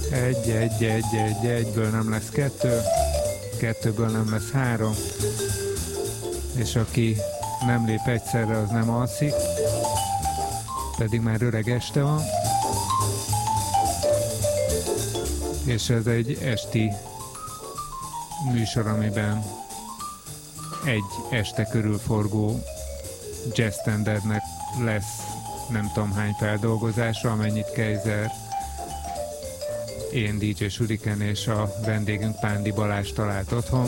Egyből nem lesz kettő, kettőből nem lesz három, és aki nem lép egyszerre, az nem alszik, pedig már öreg este van. És ez egy esti műsor, amiben egy este körülforgó jazz standardnek lesz nem tudom hány feldolgozása, amennyit Kejzer, én DJ Shuriken és a vendégünk Pándi Balázs talált otthon.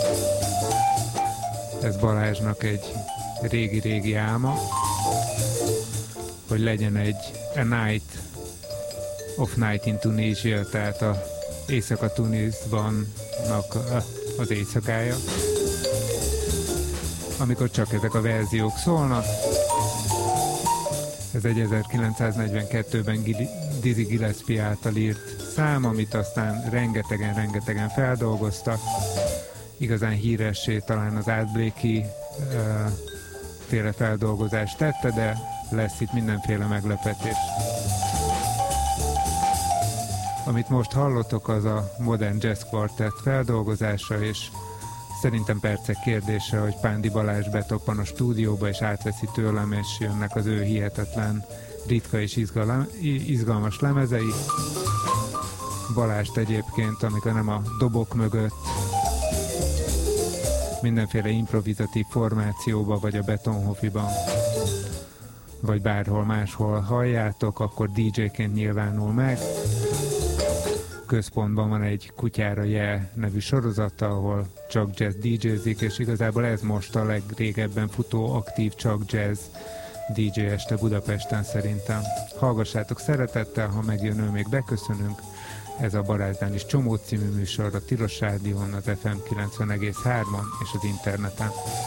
Ez Balázsnak egy régi-régi álma, hogy legyen egy A Night of Night in Tunisia, tehát a éjszaka Tunisbannak az éjszakája, amikor csak ezek a verziók szólnak. Ez egy 1942-ben Dizzy Gillespie által írt szám, amit aztán rengetegen feldolgoztak. Igazán híressé talán az Art Blakey féle feldolgozást tette, de lesz itt mindenféle meglepetés. Amit most hallottok, az a Modern Jazz Quartet feldolgozása, és szerintem percek kérdése, hogy Pándi Balázs betoppan a stúdióba, és átveszi tőlem, és jönnek az ő hihetetlen, ritka és izgalmas lemezei. Balást egyébként, amikor nem a dobok mögött, mindenféle improvizatív formációba, vagy a Betonhofiban, vagy bárhol máshol halljátok, akkor DJ-ként nyilvánul meg. Központban van egy Kutyára Jel nevű sorozata, ahol csak jazz DJ-zik, és igazából ez most a legrégebben futó aktív csak jazz DJ este Budapesten szerintem. Hallgassátok szeretettel, ha megjön ő, még beköszönünk. Ez a Barázdán is Csomó című műsor a Tilos Rádión, az FM 90,3-on és az interneten.